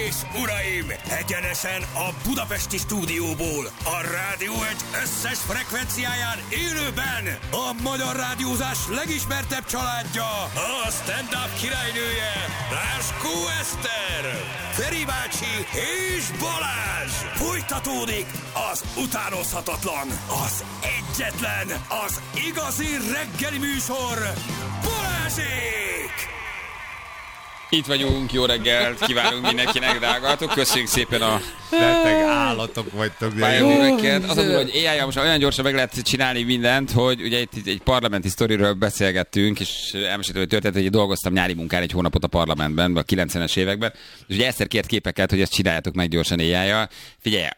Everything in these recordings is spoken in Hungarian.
és uraim, egyenesen a budapesti stúdióból, a Rádió Egy összes frekvenciáján élőben a magyar rádiózás legismertebb családja, a stand-up királynője, Láskó Eszter, Feri bácsi és Balázs. Folytatódik az utánozhatatlan, az egyetlen, az igazi reggeli műsor, Balázsék! Itt vagyunk, jó reggelt, kívánunk mindenkinek, drágatok. Köszönjük szépen a... Beteg állatok vagytok. pályaműveket. Az a durva, hogy AI-jal most olyan gyorsan meg lehet csinálni mindent, hogy ugye itt egy parlamenti sztoriről beszélgettünk, és elmeséltem, hogy történt, hogy dolgoztam nyári munkán egy hónapot a parlamentben, a 90-es években, és ugye Eszter kért képeket, hogy ezt csináljátok meg gyorsan AI-jal. Figyelj,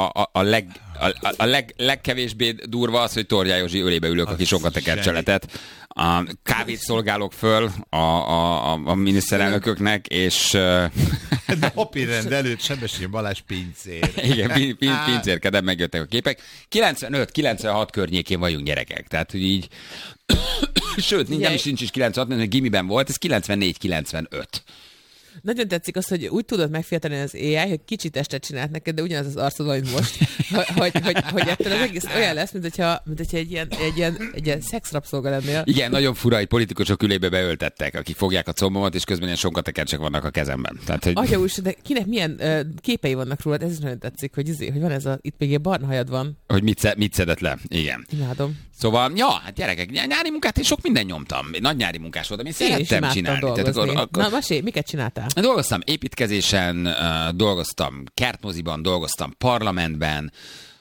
a legkevésbé durva az, hogy Torján Józsi ölébe ülök a kis onkatekercseletet. A kávét szolgálok föl a miniszterelnököknek, és... Napirend előtt Sebestyén Balázs pincér. Igen, pincérkedem, megjöttek a képek. 95-96 környékén vagyunk gyerekek, tehát hogy így... Sőt, nem is nincs is 96, mert gimiben volt, ez 94-95. Nagyon tetszik az, hogy úgy tudod megfiatalni az AI, hogy kicsit testet csinált neked, de ugyanaz az arcod, mint most. hogy ettől az egész olyan lesz, mint hogyha egy ilyen szexrapszolga lennél. Igen, nagyon fura, hogy politikusok ülébe beöltettek, akik fogják a combomat, és közben ilyen sonkatekercsek vannak a kezemben. Tehát, hogy... Atya úr, de kinek milyen képei vannak rólad, ez is nagyon tetszik, hogy van ez itt még ilyen barna hajad van. Hogy mit szedett le, igen. Imádom. Szóval, ja, hát gyerekek, nyári munkát én sok minden nyomtam. Nagy nyári munkás voltam, én szerettem csinálni. Na, mesélj, miket csináltál? Dolgoztam építkezésen, dolgoztam kertmoziban, dolgoztam parlamentben.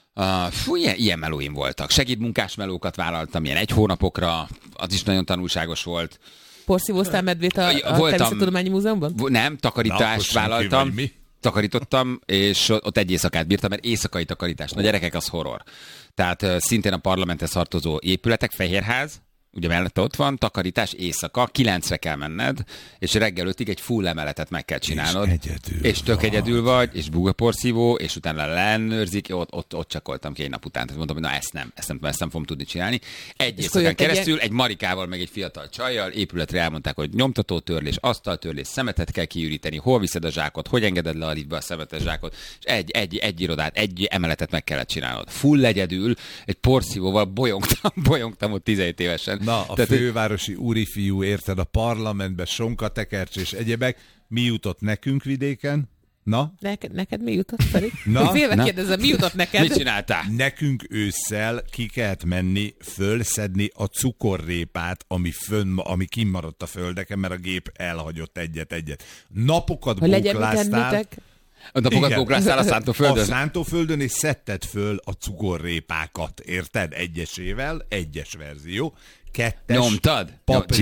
Ilyen melóim voltak. Segédmunkás melókat vállaltam, ilyen 1 hónapokra, az is nagyon tanulságos volt. Porszívóztál medvét a Természettudományi Múzeumban? Nem, takarítást vállaltam. Takarítottam, és ott egy éjszakát bírtam, mert éjszakai takarítás. Na gyerekek, az horror. Tehát szintén a parlamenthez tartozó épületek, Fehérház, ugye mellette ott van, takarítás éjszaka, 9-re kell menned, és reggel 5-ig egy full emeletet meg kell csinálnod. És tök egyedül vagy, és bugaporszívó, és utána leellenőrzik, ott csakoltam ki egy nap után. Tehát mondtam, hogy na ezt nem fogom tudni csinálni. Egy éjszakán keresztül, egy marikával, meg egy fiatal csajjal épületre elmondták, hogy nyomtatótörlés, asztaltörlés, szemetet kell kiüríteni, hol viszed a zsákot, hogy engeded le a liftbe a szemetes zsákot, és egy irodát, egy emeletet meg kellett csinálnod. Full egyedül, egy porszívóval bolyongtam ott 17 évesen. Na, a fővárosi úrifiú, érted, a parlamentbe, sonkatekercs és egyebek. Mi jutott nekünk vidéken? Na? Neked mi jutott, Feri? Na? Félve kérdezem, mi jutott neked? Mit csináltál? Nekünk ősszel ki kellett menni, fölszedni a cukorrépát, ami kimaradt a földeken, mert a gép elhagyott egyet. Napokat bókláztál. A napokat bókláztál a Szántóföldön? A Szántóföldön, és szedted föl a cukorrépákat, érted? Egyesével, egyes verzió. 2. Nyomtad?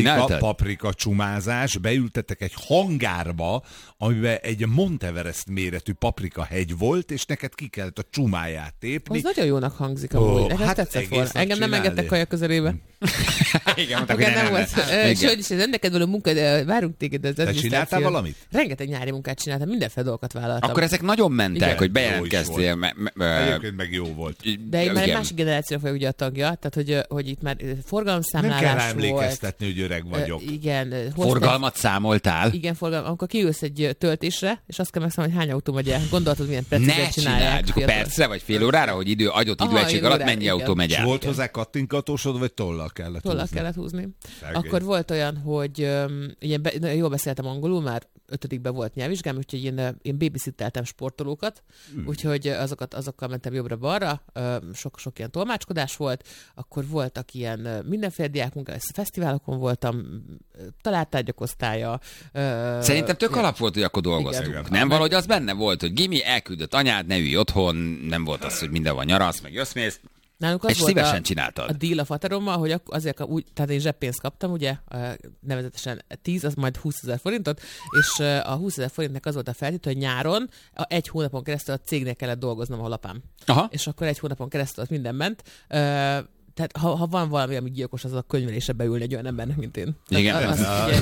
Paprika csumázás, beültettek egy hangárba, amiben egy Monteverest méretű paprikahegy volt, és neked ki kellett a csumáját tépni. Az nagyon jónak hangzik amúgy. Nekem tetszett volna. Engem nem engedtek kaja közelébe. Igen, mondták, hogy nem volt. Sőt, és ez neked való munka, de várunk téged. Te csináltál valamit? Rengeteg nyári munkát csináltam, mindenféle dolgokat vállaltam. Akkor ezek nagyon mentek, igen, hogy bejelentkeztél. Egyébként meg jó volt. De én már egy másik generációnak vagyok ugye a tagja, tehát hogy itt már forgalomszámlálás volt. Nem kell emlékeztetni, hogy öreg vagyok. Igen. Forgalmat számoltál? Igen, amikor kiülsz egy töltésre, és azt kell megszámolni, hogy hány autó megy el. Gondoltad, milyen precízen csinálják. Ne percre vagy fél órára, hogy adott időegység alatt mennyi autó megy el. Volt hozzá kattingatósod, vagy tollal kellett húzni? Akkor volt olyan, hogy jól beszéltem angolul, már 5-ben volt nyelvvizsgám, úgyhogy én babysitteltem sportolókat, úgyhogy azokkal mentem jobbra-balra, sok ilyen tolmácskodás volt, akkor voltak ilyen mindenféle diákmunka, fesztiválokon voltam, találtárgyak osztálya. Szerintem tök alap volt, hogy akkor dolgoztunk. Igen. Nem valahogy az benne volt, hogy Gimi elküldött anyád, ne ülj otthon, nem volt az, hogy mindenhol nyarasz, meg jössz-mész. Nálunk az és volt szívesen csináltad. A deal a faterommal, hogy azért tehát én zseppénzt kaptam, ugye, nevezetesen 10, az majd 20 000 forintot, és a 20 000 forintnak az volt a feltétel, hogy nyáron 1 hónapon keresztül a cégnek kellett dolgoznom a lapám. Aha. És akkor 1 hónapon keresztül az minden ment. Tehát ha van valami, ami gyilkos, az a könyvelésre beülni egy olyan embernek, mint én. Igen.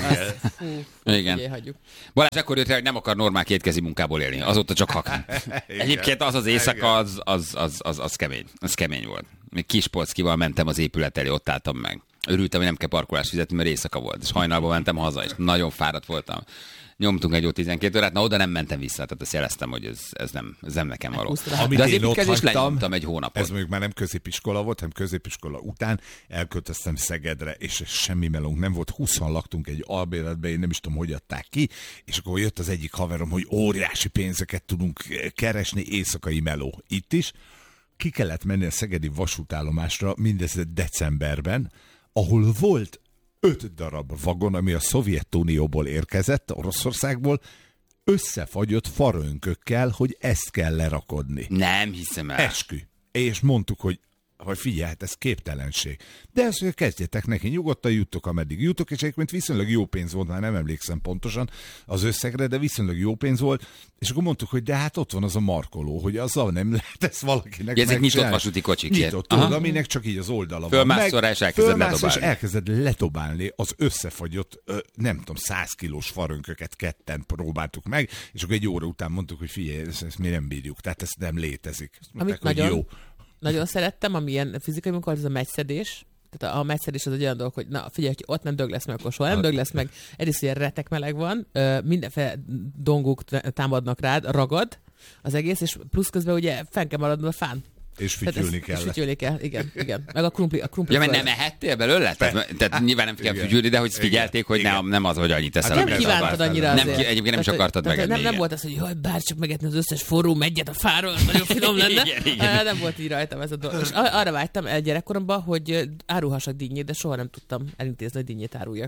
Igen. Hagyjuk. Balázs akkor jött rá, hogy nem akar normál kétkezi munkából élni. Azóta csak hakni. Egyébként az éjszaka, az kemény. Az kemény volt. Még Kispolckival mentem az épület elé, ott álltam meg. Örültem, hogy nem kell parkolást fizetni, mert éjszaka volt. És hajnalban mentem haza, és nagyon fáradt voltam. nyomtunk egy jó 12 órát, na oda nem mentem vissza, tehát azt jeleztem, hogy ez nem nekem való. Amit de az én ott építkezést hagytam, lenyomtam egy hónapot. Ez mondjuk már nem középiskola volt, hanem középiskola után elköltöztem Szegedre, és semmi melónk nem volt. 20-an laktunk egy albérletben, én nem is tudom, hogy adták ki, és akkor jött az egyik haverom, hogy óriási pénzeket tudunk keresni, éjszakai meló. Itt is ki kellett menni a szegedi vasútállomásra mindez decemberben, ahol volt 5 darab vagon, ami a Szovjetunióból érkezett, Oroszországból, összefagyott farönkökkel, hogy ezt kell lerakodni. Nem hiszem el. Eskü. És mondtuk, hogy figyelj, hát ez képtelenség. De ezt, hogy kezdjetek neki, nyugodtan juttok, ameddig jutok, és egyébként viszonylag jó pénz volt, már nem emlékszem pontosan az összegre, de viszonylag jó pénz volt, és akkor mondtuk, hogy de hát ott van az a markoló, hogy azzal nem lehet ezt valakinek ezek nyitott vasúti kocsik. Nyitott, tudod, aminek csak így az oldala fölmászol van. Rá, és elkezded ledobálni. És elkezded letobálni az összefagyott, nem tudom, 100 kilós farönköket ketten próbáltuk meg, és akkor egy óra után mondtuk, hogy figyelj, ezt mi nem bírjuk, tehát ez nem létezik. Mondták, hogy jó. Nagyon szerettem, ami ilyen fizikai munka, az a meccedés. Tehát a meccedés az egy olyan dolog, hogy na figyelj, hogy ott nem dög lesz meg, akkor soha nem dög lesz meg. Egyrészt ilyen retek meleg van, mindenféle dongók támadnak rád, ragad az egész, és plusz közben ugye fenn kell maradnod a fán. És fütyülni kell. És fütyülni kell, igen. Meg a krumpli. Ja, mert nem ehettél belőle? Tehát nyilván nem kell fütyülni, de hogy figyelték, hogy nem az, hogy annyit teszel. Nem kívántad annyira azért. Egyébként nem is akartad megenni. Nem volt az, hogy jaj, bár csak megetni az összes forró meggyet a fáról, nagyon finom lenne. Nem volt így rajtam ez a dolog. És arra vágytam el gyerekkoromban, hogy árulhassak dinnyét, de soha nem tudtam elintézni, hogy dinnyét áruljak.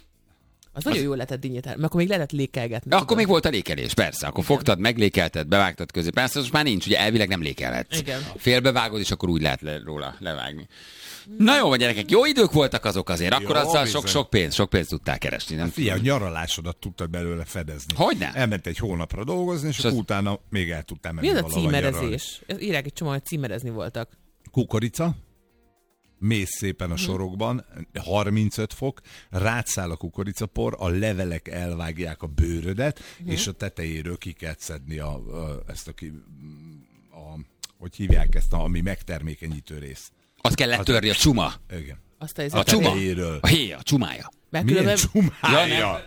Az nagyon jól lehetett dinnyét árulni, mert akkor még lehetett lékelgetni. Akkor még volt a lékelés, persze. Akkor fogtad, meglékelted, bevágtad közé. Persze, most már nincs, ugye elvileg nem lékelhetsz. Igen. Félbevágod, és akkor úgy lehet róla levágni. Na jó, gyerekek, jó idők voltak azok azért. Akkor jó, azzal sok pénzt tudtál keresni. Nem figyelj, a nyaralásodat tudtad belőle fedezni. Hogyne? Elment egy hónapra dolgozni, és akkor utána még el tudtál menni. Mi az a címerezés? Írják egy csomó, hogy címerezni voltak. Kukorica. Mész szépen a sorokban, 35 fok, rátszáll a kukoricapor, a levelek elvágják a bőrödet, és a tetejéről ki kell szedni hogy hívják ezt, ami megtermékenyítő rész. Azt kell letörni, a csuma. Igen. A csuma. A héja, a csumája. Milyen csumája?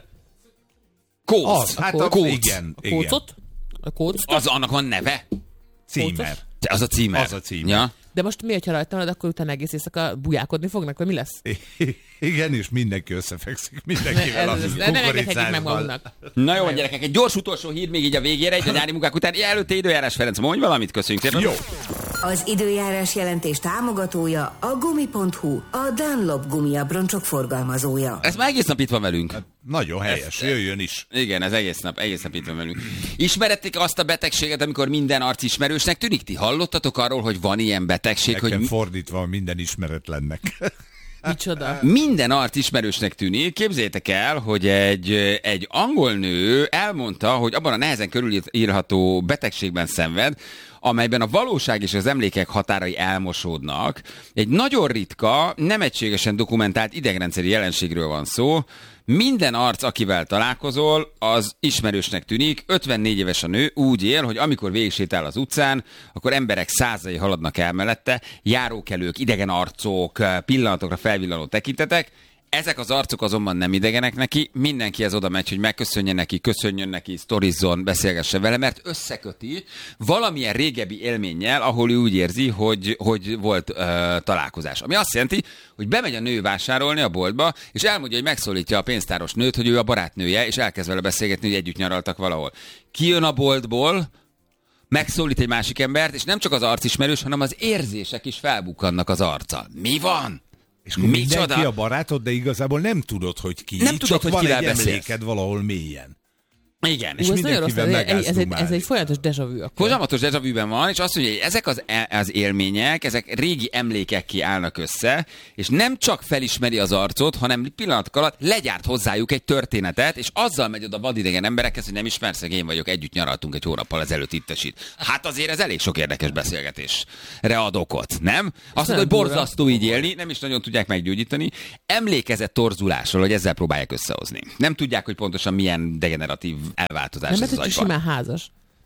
Kóc. Igen. A kócot? A kóc? Az annak van neve? Címer. Az a címer. Ja. De most miért, ha rajta van, akkor utána egész éjszaka bujálkodni fognak, vagy mi lesz? Igen, és mindenki összefekszik mindenkivel a kukoricájával. Na jó, gyerekek, egy gyors utolsó hír még így a végére, egy a nyári munkák után. Előtte időjárás, Ferenc, mondj valamit, köszönjük szépen. Jó. Az időjárás jelentés támogatója a Gumi.hu, a Dunlop gumiabroncsok forgalmazója. Ez már egész nap itt van velünk. Hát, nagyon helyes, jöjjön is. Igen, ez egész nap itt van velünk. Ismerették azt a betegséget, amikor minden arc ismerősnek tűnik? Ti hallottatok arról, hogy van ilyen betegség? Nekem hogy fordítva minden ismeretlennek. Micsoda? Minden arc ismerősnek tűnik. Képzeljétek el, hogy egy angol nő elmondta, hogy abban a nehezen körülírható betegségben szenved, amelyben a valóság és az emlékek határai elmosódnak. Egy nagyon ritka, nem egységesen dokumentált idegrendszeri jelenségről van szó. Minden arc, akivel találkozol, az ismerősnek tűnik. 54 éves a nő, úgy él, hogy amikor végigsétál az utcán, akkor emberek százai haladnak el mellette, járókelők, idegen arcok, pillanatokra felvillanó tekintetek. Ezek az arcok azonban nem idegenek neki, mindenki ez oda megy, hogy megköszönjen neki, köszönjön neki, sztorizzon, beszélgessen vele, mert összeköti valamilyen régebbi élménnyel, ahol ő úgy érzi, hogy volt találkozás. Ami azt jelenti, hogy bemegy a nő vásárolni a boltba, és elmondja, hogy megszólítja a pénztáros nőt, hogy ő a barátnője, és elkezd vele beszélgetni, hogy együtt nyaraltak valahol. Kijön a boltból, megszólít egy másik embert, és nem csak az arc ismerős, hanem az érzések is felbukkannak az arccal. Mi van? És akkor mindenki a barátod, de igazából nem tudod, hogy ki. Nem tudod, hogy kivel beszélsz. Emléked valahol mélyen. Igen. És mindenkivel ez egy folyamatos déjà vu. Folyamatos déjà vu-ben van, és azt mondja, hogy ezek az élmények, ezek régi emlékekké állnak össze, és nem csak felismeri az arcot, hanem pillanatok alatt legyárt hozzájuk egy történetet, és azzal megy oda vadidegen emberekhez, hogy nem ismersz, én vagyok, együtt nyaraltunk egy hónappal ezelőtt ittesít. Hát azért ez elég sok érdekes beszélgetésre ad okot, nem? Azt mondja, hogy borzasztó így élni, nem is nagyon tudják meggyógyítani. Emlékezett torzulásról, hogy ezzel próbálják összehozni. Nem tudják, hogy pontosan milyen degeneratív elváltozás nem, ez az agyban. Simán házas.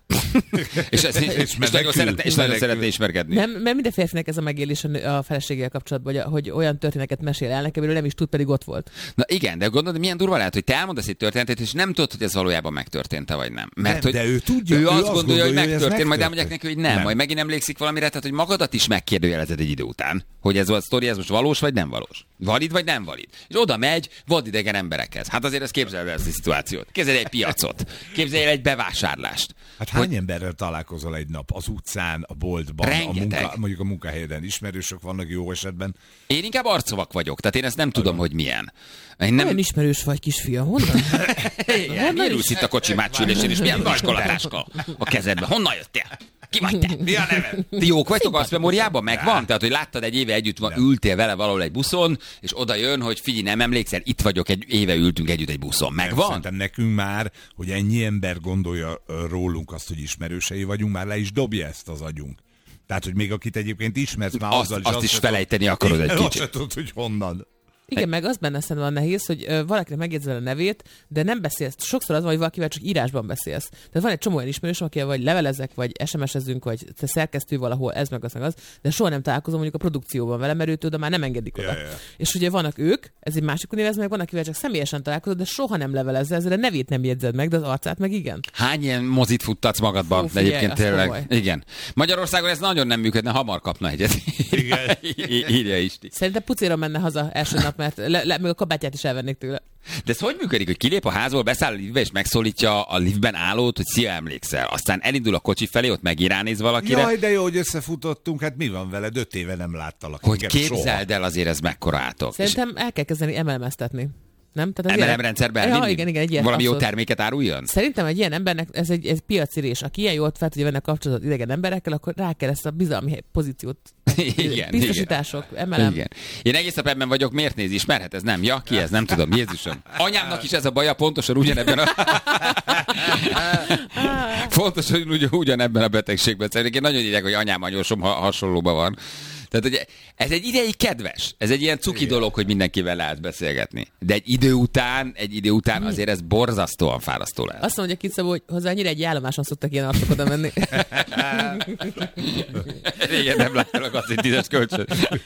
és nagyon szeretne ismerkedni. Nem, mert minden férfinek ez a megélés a feleségével kapcsolatban, hogy olyan történeteket mesél el nekem, nem is tud, pedig ott volt. Na igen, de gondolod, milyen durva lehet, hogy te elmondasz egy történetet, és nem tudod, hogy ez valójában megtörtént-e, vagy nem. Mert nem, de ő tudja, ő azt gondolja, hogy megtörtént, majd elmondják neki, hogy nem. Majd megint emlékszik valamire, tehát hogy magadat is megkérdőjelezed egy idő után, hogy ez a sztori, ez most valós, vagy nem valós. Valid, vagy nem valid. És oda megy vadidegen emberekhez. Hát azért ez képzelj el ezt a szituációt. Képzelj egy piacot. Képzelj el egy bevásárlást. Hát hány emberrel találkozol egy nap? Az utcán, a boltban, mondjuk a munkahelyeden ismerősök vannak jó esetben. Én inkább arcovak vagyok, tehát én ezt nem tudom, hogy milyen. Nagyon ismerős vagy, kisfiam, honnan? Miért ülsz itt a kocsimácsülésén, és milyen vaskolatáska a kezedben? Honnan jöttél? Ki vagy te? Mi a neve? Ti jók vagytok arcmemóriában? Megvan? Tehát, hogy láttad egy éve együtt ültél vele valahol egy buszon, és oda jön, hogy figyelj, nem emlékszel, itt vagyok, egy éve ültünk együtt egy buszon. Megvan? Szerintem nekünk már, hogy ennyi ember gondolja rólunk azt, hogy ismerősei vagyunk, már le is dobja ezt az agyunk. Tehát, hogy még akit egyébként ismersz, már azzal azt is felejteni akarod egy kicsit. Azt se tudod, hogy honnan. Igen, meg az benne szerintem van nehéz, hogy valakinek megjegyzel a nevét, de nem beszélsz. Sokszor az van, hogy valakivel csak írásban beszélsz. Tehát van egy csomó olyan ismerős, akivel vagy levelezek, vagy SMS-ezünk, vagy te szerkesztő valahol, ez meg az, de soha nem találkozom mondjuk a produkcióban vele, mert őt oda már nem engedik oda. Yeah. És ugye vannak ők, ez egy másik univerzum, meg van, akivel csak személyesen találkozod, de soha nem levelezzel, ezzel a nevét nem jegyzed meg, de az arcát meg igen. Hány ilyen mozit futtatsz magadban? De egyébként tényleg. Igen. Magyarországon ez nagyon nem működne, hamar kapna egyet. Igen. Írja Isti. Szerintem pucéra menne haza első nap, mert meg a kabátját is elvennék tőle. De ez hogy működik, hogy kilép a házból, beszáll a liftbe, és megszólítja a liftben állót, hogy szia, emlékszel. Aztán elindul a kocsi felé, ott megiránéz valakire. Jaj, de jó, hogy összefutottunk, hát mi van veled? 5 éve nem láttalak. Hogy képzeld el azért, ez mekkora átok. Szerintem el kell kezdeni MLM-eztetni. Nem? Tehát MLM rendszerben elvinni? Igen, egy ilyen valami jó terméket áruljon? Szerintem egy ilyen embernek ez egy piacirés. Aki ilyen jól fel tudja venni a kapcsolatot idegen emberekkel, akkor rá kell ezt a bizalmi pozíciót. Igen, biztosítások, igen. MLM. Igen. Én egész nap ebben vagyok, miért néz, ismerhet? Ez nem? Ja, ki ez? Nem tudom. Jézusom. Anyámnak is ez a baja, pontosan ugyanebben a... pontosan ugyanebben a betegségben. Szerintem nagyon írják, hogy anyám anyósom hasonlóban van. Tehát, hogy ez egy ideig kedves. Ez egy ilyen cuki dolog, hogy mindenkivel lehet beszélgetni. De egy idő után azért ez borzasztóan fárasztó lehet. Azt mondja Kicabó, hogy hozzá annyira egy állomáson szoktak ilyen arcok oda menni. Régen nem láttalak azt, hogy 10-es kölcsön.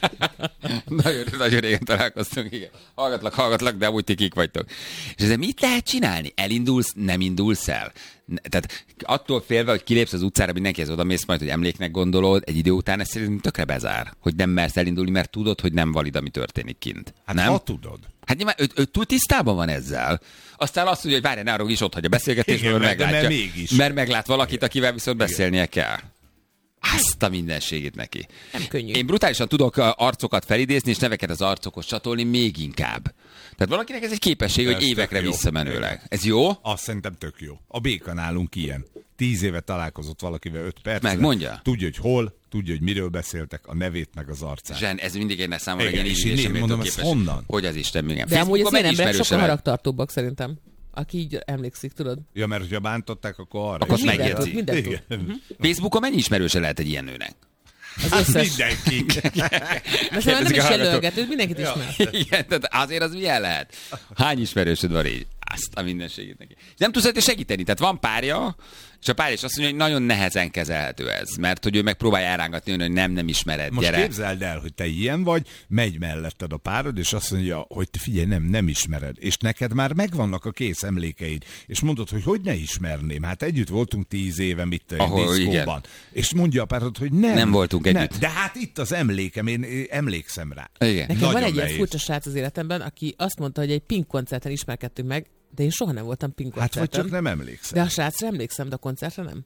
Nagyon régen találkoztunk, igen. Hallgatlak, de amúgy ti kik vagytok. És ezzel mit lehet csinálni? Elindulsz, nem indulsz el? Tehát attól félve, hogy kilépsz az utcára, mindenkihez odamész majd, hogy emléknek gondolod, egy idő után ezt szerintem tökre bezár. Hogy nem mersz elindulni, mert tudod, hogy nem valid, ami történik kint. Hát nem? ha tudod. Hát nyilván ő túl tisztában van ezzel. Aztán azt mondja, hogy várj, ne arról is ott hagyja a beszélgetésből, meglátja. Mert meglát valakit, akivel viszont beszélnie kell. Azt a mindenségét neki. Nem könnyű. Én brutálisan tudok arcokat felidézni, és neveket az arcokhoz csatolni még inkább. Tehát valakinek ez egy képesség, hogy évekre visszamenőleg. Ez jó? Azt szerintem tök jó. A Béka nálunk ilyen. 10 éve találkozott valakivel 5 percre. Megmondja. Tudja, hogy hol, tudja, hogy miről beszéltek, a nevét meg az arcát. Zsen, ez mindig egy számomra egy ilyen mondom, ez honnan? Hogy az Isten még. De amúgy az ilyen emberek sokkal haragtartóbbak szerintem. Aki így emlékszik, tudod? Ja, mert hogyha bántották, akkor arra. Akkor megjegyzi. Facebookon mennyi ismerőse lehet egy ilyen nőnek? Az összes. Mindenki. Most már nem is jelölgető, mindenkit ismer. Igen, tehát azért az milyen lehet? Hány ismerősöd van így? Azt a mindenségét neki. Nem tudsz segíteni, tehát van párja, és a párja is azt mondja, hogy nagyon nehezen kezelhető ez, mert hogy ő megpróbálja elrángatni, hogy nem ismered, most gyere. Most képzeld el, hogy te ilyen vagy, megy melletted a párod, és azt mondja, hogy te figyelj, nem ismered, és neked már megvannak a kész emlékeid, és mondod, hogy ne ismerném, hát együtt voltunk 10 éve, diszkóban. És mondja a párod, hogy nem voltunk együtt. De hát itt az emlékem, én emlékszem rá. Igen. Nekem van egy ilyen furcsa srác az életemben, aki azt mondta, hogy egy Pink koncerten ismerkedtünk meg, de én soha nem voltam Pink koncerten. Hát vagy csak nem emlékszem. De a srácra emlékszem, de a koncertre nem.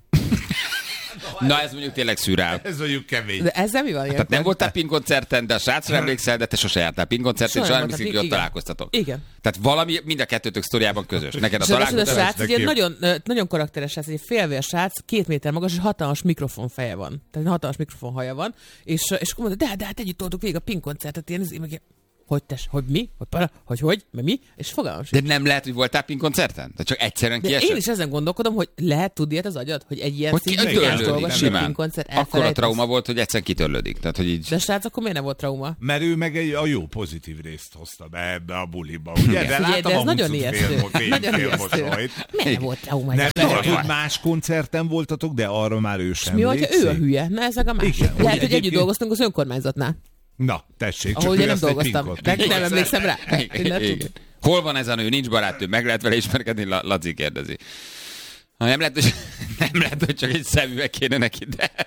Na ez mondjuk tényleg szürrel. Ez mondjuk kemény. De ezzel mi van ilyen? Tehát nem voltál Pink koncerten, de a srácra emlékszel, de te sose jártál Pink koncerten, és emlékszik, hogy ott találkoztatok. Igen. Tehát valami mind a kettőtök sztoriában közös. Neked a találkozás. A srác egy nagyon karakteres srác, egy félvér srác, 2 méter magas, és hatalmas mikrofon feje van. Tehát hatalmas mikrofon haja van, és akkor mondta, de hát együtt toltuk végig a Pink koncertet, ilyen. hogy mi? Hogy? Mert mi? És fogalmam sincs. De nem lehet, hogy voltál Pink koncerten? De csak egyszerűen kiesett? Én is ezen gondolkodom, hogy lehet tudni ilyet az agyad, hogy egy ilyen színvonalás dolgos Pink koncert Akkora trauma volt, hogy egyszer kitörlődik. Tehát, hogy így... De srác, akkor miért nem volt trauma? Mert ő meg a jó pozitív részt hozta be ebbe a buliba. Ugye? De láttam ez a nagyon ijesztő. Nagyon ijesztő. Miért nem volt trauma? Nem tudom, hogy más koncerten voltatok, de arra már ő sem mi, hogyha ő a hülye? Na, ez a másik. Lehet, hogy együtt dolgoztunk az önkormányzatnál. Na, tessék, csak ahogy ő nem ezt dolgoztam. Nem emlékszem rá. Hol van ez a nő? Nincs barátnő. Meg lehet vele ismerkedni? Laci kérdezi. Nem lehet, hogy csak egy szemüveg kéne neki,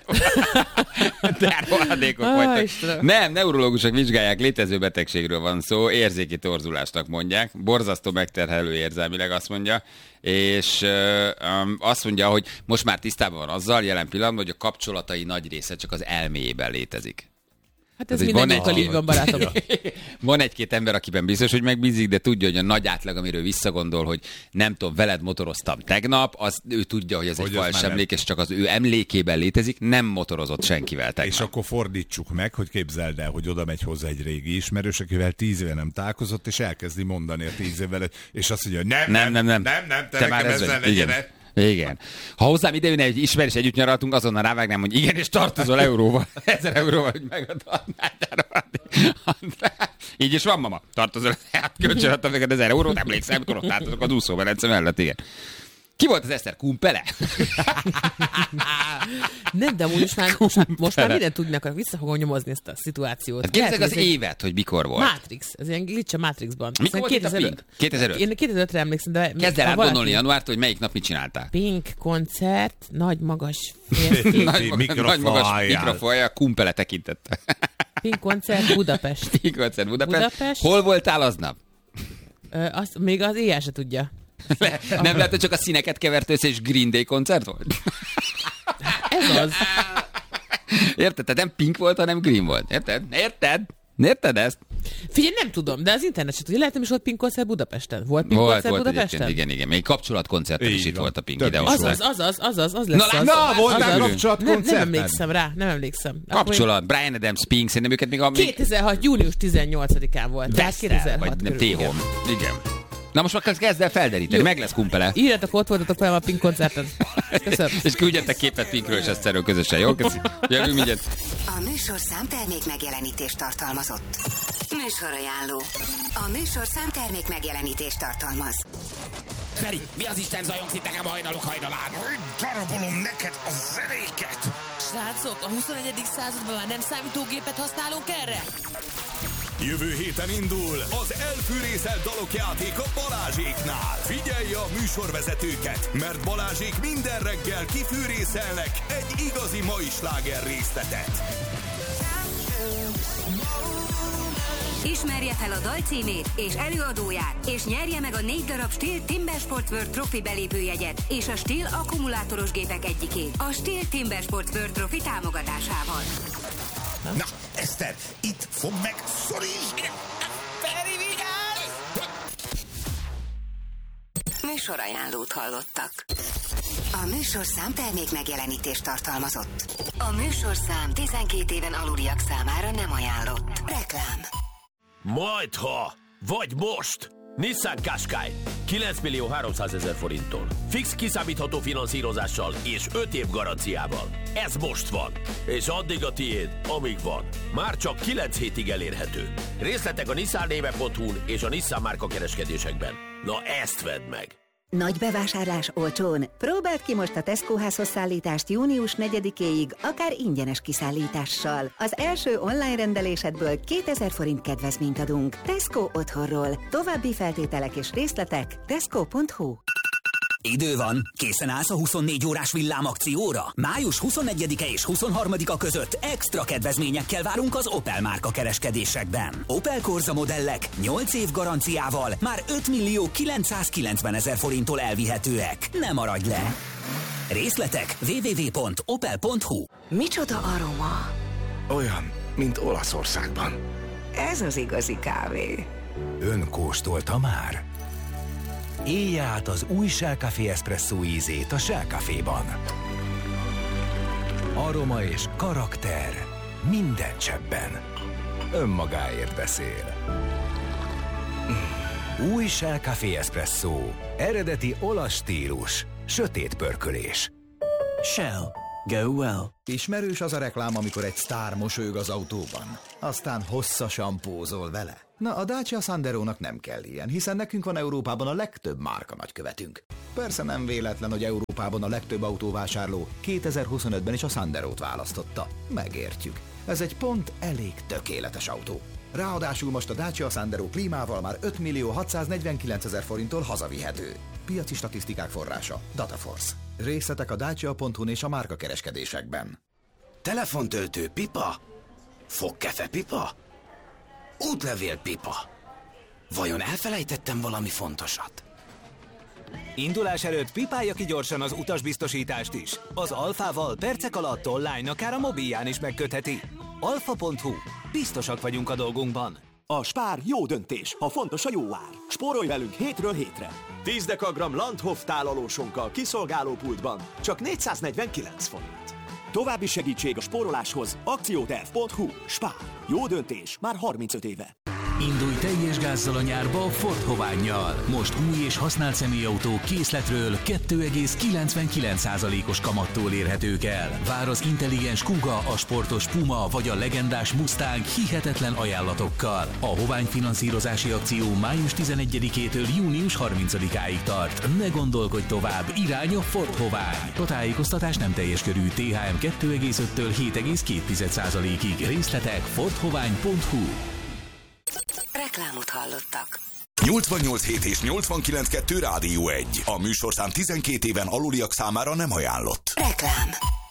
de rohadékok voltak. Nem, neurológusok vizsgálják, létező betegségről van szó, érzéki torzulásnak mondják, borzasztó megterhelő érzelmileg azt mondja, és azt mondja, hogy most már tisztában van azzal jelen pillanatban, hogy a kapcsolatai nagy része csak az elméjében létezik. Hát ez mindenkivel így van, barátom. Van egy-két ember, akiben biztos, hogy megbízik, de tudja, hogy a nagy átlag, amiről visszagondol, hogy nem tudom, veled motoroztam tegnap, ő tudja, hogy ez egy fals emlék, és csak az ő emlékében létezik, nem motorozott senkivel tegnap. És akkor fordítsuk meg, hogy képzeld el, hogy oda megy hozzá egy régi ismerős, akivel 10 éve nem találkozott, és elkezdi mondani a 10 évvel, és azt mondja, hogy nem, te már ezzel legyen. Igen. Ha hozzám idejönne egy ismerős, együtt nyaraltunk, azonnal rávágnám, hogy igen, és tartozol euróval. 1000 euróval, hogy megadnád. Így is van, mama. Tartozol, hát kölcsönadtam neked 1000 eurót, emlékszem, akkor ott láthatok az úszóvelence mellett, igen. Ki volt az Eszter? Kumpele? Nem, de most már mindent tudnak, vissza fogom nyomozni ezt a szituációt. Hát kérdezzek az évet, hogy mikor volt. Matrix, ez ilyen glitch a Matrixban. Mikor volt itt a Pink? 2005? Én 2005-re emlékszem, de... Kezd el átgondolni januárt, hogy melyik nap mit csináltál. Pink koncert, nagy magas férfi. Nagy magas mikrofonja, Kumpele tekintette. Pink koncert Budapest. Pink koncert Budapest. Hol voltál aznap? Azt még az éjjel se tudja. Nem lehet, hogy csak a színeket kevert össze, és Green Day koncert volt? Ez az. Érted? Tehát nem Pink volt, hanem Green volt. Érted ezt? Figyelj, nem tudom, de az internet se tudja. Lehet, nem is volt Pink koncert Budapesten. Volt Pink koncert Budapesten? Igen. Még kapcsolatkoncerten is itt volt a Pink ide. Az lesz. Na, voltál kapcsolatkoncerten? Nem emlékszem rá, Kapcsolat, Bryan Adams, Pink, szerintem őket még... 2006. június 18-án volt. Tehát 2006 körül. T-Home. Igen. Na most már kezd el felderíteni, meg lesz Kumpele. Írjatok, ott voltatok fel a Pink koncerten. Köszönöm. És küldjetek képet Pinkről és Eszterről közösen, jó? Köszönöm. Jövünk mindjárt. A műsorszám termék megjelenítést tartalmazott. Műsorajánló. A műsorszám termék megjelenítést tartalmaz. Feri, mi az Isten zajongsz nekem hajnalok hajnalán? Darabolom neked a zenéket! Srácok, a 21. században már nem számítógépet használunk erre? Jövő héten indul az elfűrészelt dalok játéka Balázséknál. Figyelj a műsorvezetőket, mert Balázsék minden reggel kifűrészelnek egy igazi mai sláger részletet. Ismerje fel a dal címét és előadóját, és nyerje meg a 4 darab Stihl Timbersport World Trophy belépőjegyet és a Stihl akkumulátoros gépek egyikét a Stihl Timbersport World Trophy támogatásával. Na, Eszter, itt fog meg, szorítsd! Feri, vigyázz! Műsorajánlót hallottak. A műsorszám termék megjelenítést tartalmazott. A műsorszám 12 éven aluliak számára nem ajánlott. Reklám. Majdha, vagy most! Nissan Qashqai 9.300.000 forinttól. Fix kiszámítható finanszírozással és 5 év garanciával. Ez most van. És addig a tiéd, amíg van. Már csak 9 hétig elérhető. Részletek a nissannéve.hu-n és a Nissan márka kereskedésekben. Na ezt vedd meg! Nagy bevásárlás olcsón. Próbáld ki most a Tesco házhoz szállítást június 4-éig, akár ingyenes kiszállítással. Az első online rendelésedből 2000 forint kedvezményt adunk. Tesco otthonról. További feltételek és részletek tesco.hu. Idő van, készen állsz a 24 órás villámakcióra? Május 21-e és 23-a között extra kedvezményekkel várunk az Opel márka kereskedésekben. Opel Corsa modellek 8 év garanciával már 5.990.000 forinttól elvihetőek. Ne maradj le! Részletek www.opel.hu. Micsoda aroma? Olyan, mint Olaszországban. Ez az igazi kávé. Ön kóstolta már? Élje át az új Shell Café Espresso ízét a Shell Caféban. Aroma és karakter minden cseppben. önmagáért beszél. Új Shell Café Espresso. Eredeti olasz stílus. Sötét pörkölés. Shell. Go well. Ismerős az a reklám, amikor egy sztár mosolyog az autóban, aztán hosszasan pózol vele. Na, a Dacia Sanderónak nem kell ilyen, hiszen nekünk van Európában a legtöbb márka nagykövetünk. Persze nem véletlen, hogy Európában a legtöbb autóvásárló 2025-ben is a Sanderót választotta. Megértjük. Ez egy pont elég tökéletes autó. Ráadásul most a Dacia Sandero klímával már 5.649.000 forinttól hazavihető. Piaci statisztikák forrása Dataforce. Részletek a dacia.hu-n és a márkakereskedésekben. Telefontöltő pipa? Fogkefe pipa? Útlevél pipa? Vajon elfelejtettem valami fontosat? Indulás előtt pipálja ki gyorsan az utasbiztosítást is. Az Alfával percek alatt online, akár a mobilján is megkötheti. Alfa.hu. Biztosak vagyunk a dolgunkban. A Spár jó döntés, ha fontos a jó ár. Spórolj velünk hétről hétre. 10 dekagram Landhof tálalósonkkal kiszolgálópultban csak 449 forint. További segítség a spóroláshoz akcióterv.hu. Spár. Jó döntés már 35 éve. Indulj teljes gázzal a nyárba Ford Hovánnyal. Most új és használt személyautók készletről 2,99%-os kamattól érhetők el. Vár az intelligens Kuga, a sportos Puma vagy a legendás Mustang hihetetlen ajánlatokkal. A Hovány finanszírozási akció május 11-től június 30-áig tart. Ne gondolkodj tovább, irány a Ford Hovány. A tájékoztatás nem teljes körű, THM 2,5-től 7,2%-ig. Részletek fordhovány.hu. Reklámot hallottak. 88.7 és 89.2 Rádió 1. A műsorszám 12 éven aluliak számára nem ajánlott. Reklám.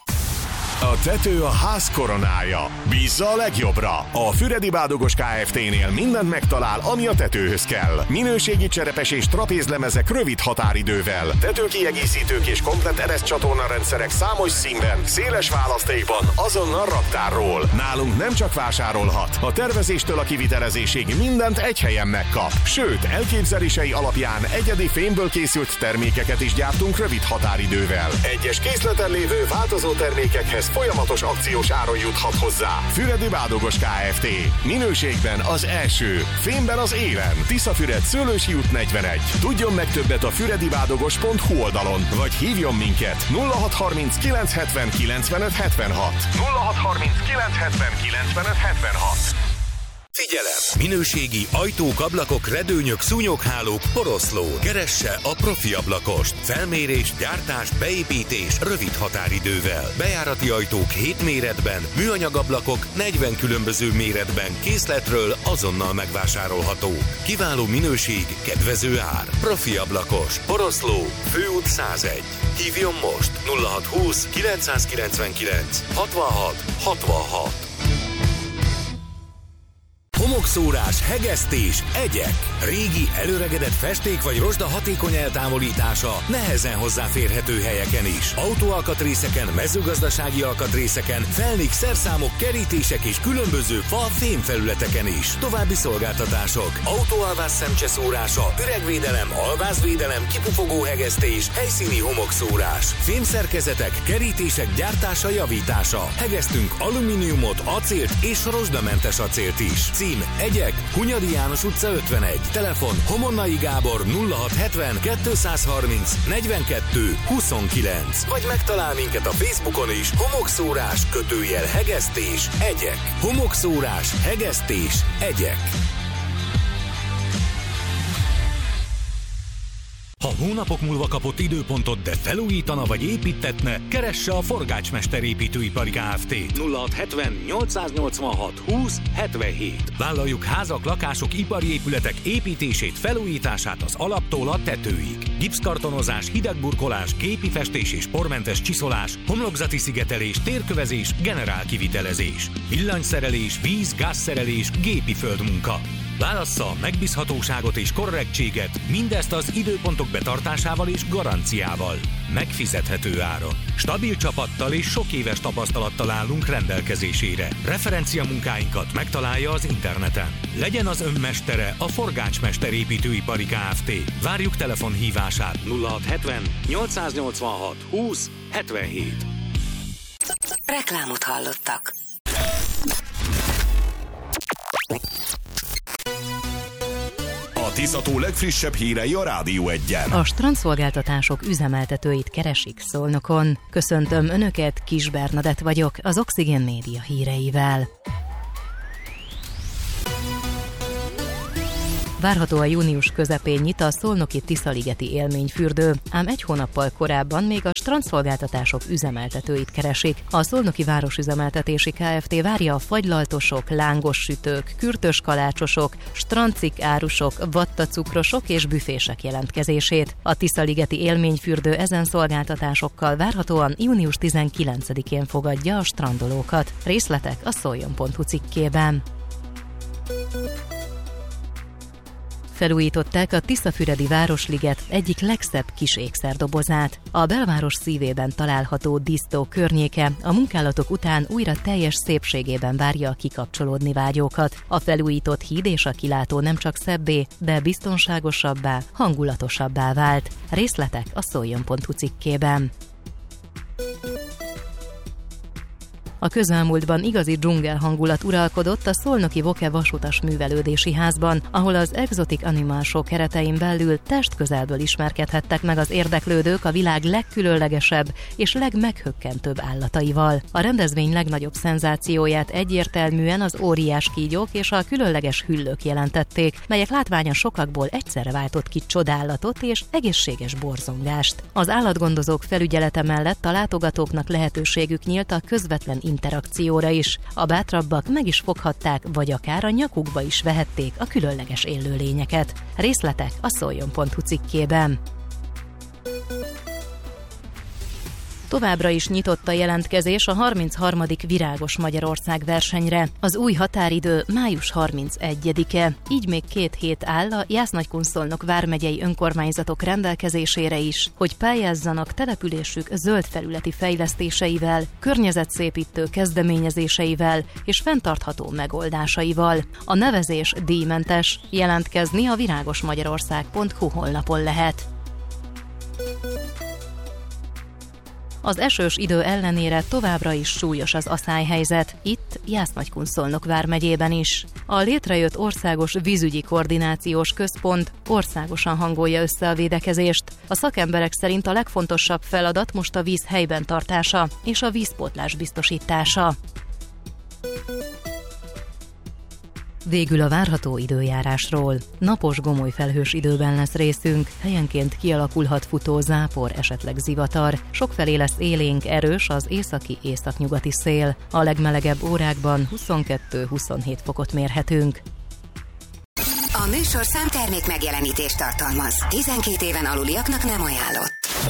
A tető a ház koronája. Bízza a legjobbra. A Füredi Bádogos Kft-nél mindent megtalál, ami a tetőhöz kell. Minőségi cserepes és trapézlemezek rövid határidővel. Tetőkiegészítők és komplett ereszcsatornarendszerek számos színben, széles választékban, azonnal raktárról. Nálunk nem csak vásárolhat. A tervezéstől a kivitelezésig mindent egy helyen megkap. Sőt, elképzelései alapján egyedi fémből készült termékeket is gyártunk rövid határidővel. Egyes készleten lévő változó termékekhez folyamatos akciós áron juthat hozzá. Füredi Bádogos Kft. Minőségben az első, fémben az élen. Tiszafüred, Szőlősi út 41. Tudjon meg többet a füredibádogos.hu oldalon, vagy hívjon minket 0630 970 95 76. 0630 970 95 76. Figyelem! Minőségi ajtók, ablakok, redőnyök, szúnyoghálók, poroszló. Keresse a profi ablakost. Felmérés, gyártás, beépítés rövid határidővel. Bejárati ajtók 7 méretben, műanyag ablakok 40 különböző méretben készletről azonnal megvásárolható. Kiváló minőség, kedvező ár. Profi ablakos, poroszló, Főút 101. Hívjon most 0620 999 66 66. Homokszórás, hegesztés, egyek. Régi, előregedett festék vagy rozsda hatékony eltávolítása nehezen hozzáférhető helyeken is. Autóalkatrészeken, mezőgazdasági alkatrészeken, felnik, szerszámok, kerítések és különböző fa-fémfelületeken is. További szolgáltatások. Autóalvás szemcseszórása, üregvédelem, alvázvédelem, kipufogó hegesztés, helyszíni homokszórás. Fémszerkezetek, kerítések gyártása, javítása. Hegesztünk alumíniumot, acélt és rozsdamentes acélt is. Cím Egyek, Hunyadi János utca 51. Telefon Homonnai Gábor 0670 230 42 29. Vagy megtalál minket a Facebookon is. Homokszórás, hegesztés, egyek. Homokszórás, hegesztés, egyek. Ha hónapok múlva kapott időpontot, de felújítana vagy építtetne, keresse a Forgácsmester Építőipari Kft. 0670 886 20 77. Vállaljuk házak, lakások, ipari épületek építését, felújítását az alaptól a tetőig. Gipszkartonozás, hidegburkolás, gépi festés és pormentes csiszolás, homlokzati szigetelés, térkövezés, generálkivitelezés. Villanyszerelés, víz, gázszerelés, gépi földmunka. Válassza a megbízhatóságot és korrektséget, mindezt az időpontok betartásával és garanciával. Megfizethető áron. Stabil csapattal és sok éves tapasztalattal állunk rendelkezésére. Referencia munkáinkat megtalálja az interneten. Legyen az önmestere a Forgácsmester Építőipari Kft. Várjuk telefonhívását 0670 886 20 77. Reklámot hallottak. A Tisza-tó legfrissebb hírei a Rádió Egyen. A strandszolgáltatások üzemeltetőit keresik Szolnokon. Köszöntöm Önöket, Kis Bernadett vagyok, az Oxygen Média híreivel. Várhatóan június közepén nyit a szolnoki Tiszaligeti élményfürdő, ám egy hónappal korábban még a strandszolgáltatások üzemeltetőit keresik. A Szolnoki Városüzemeltetési Kft. Várja a fagylaltosok, lángos sütők, kürtös kalácsosok, strandcikk árusok, vattacukrosok és büfések jelentkezését. A Tiszaligeti élményfürdő ezen szolgáltatásokkal várhatóan június 19-én fogadja a strandolókat. Részletek a szoljon.hu cikkében. Felújították a Tiszafüredi Városliget egyik legszebb kis ékszerdobozát. A belváros szívében található Disztó környéke a munkálatok után újra teljes szépségében várja a kikapcsolódni vágyókat. A felújított híd és a kilátó nem csak szebbé, de biztonságosabbá, hangulatosabbá vált. Részletek a szoljon.hu cikkében. A közelmúltban igazi dzsungel hangulat uralkodott a szolnoki Voke vasutas művelődési házban, ahol az Exotic Animal Show keretein belül testközelből ismerkedhettek meg az érdeklődők a világ legkülönlegesebb és legmeghökkentőbb állataival. A rendezvény legnagyobb szenzációját egyértelműen az óriás kígyók és a különleges hüllők jelentették, melyek látványa sokakból egyszerre váltott ki csodálatot és egészséges borzongást. Az állatgondozók felügyelete mellett a látogatóknak lehetőségük nyílt a közvetlen interakcióra is. A bátrabbak meg is foghatták, vagy akár a nyakukba is vehették a különleges élőlényeket. Részletek a szoljon.hu cikkében. Továbbra is nyitott a jelentkezés a 33. Virágos Magyarország versenyre. Az új határidő május 31-e. Így még 2 hét áll a Jász-Nagykun-Szolnok vármegyei önkormányzatok rendelkezésére is, hogy pályázzanak településük zöld felületi fejlesztéseivel, környezetszépítő kezdeményezéseivel és fenntartható megoldásaival. A nevezés díjmentes, jelentkezni a viragosmagyarország.hu honlapon lehet. Az esős idő ellenére továbbra is súlyos az aszályhelyzet, itt Jász-Nagykun-Szolnok vármegyében is. A létrejött Országos Vízügyi Koordinációs Központ országosan hangolja össze a védekezést. A szakemberek szerint a legfontosabb feladat most a víz helyben tartása és a vízpótlás biztosítása. Végül a várható időjárásról. Napos, gomoly felhős időben lesz részünk, helyenként kialakulhat futó zápor, esetleg zivatar. Sokfelé lesz élénk, erős az északi-északnyugati szél. A legmelegebb órákban 22-27 fokot mérhetünk. A műsorszám termék megjelenítést tartalmaz. 12 éven aluliaknak nem ajánlott.